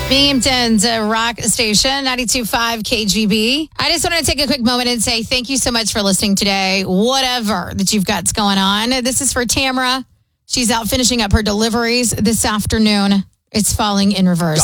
Binghamton's rock station, 92.5 KGB. I just wanted to take a quick moment and say thank you so much for listening today. Whatever that you've got going on. This is for Tamara. She's out finishing up her deliveries this afternoon. It's falling in reverse.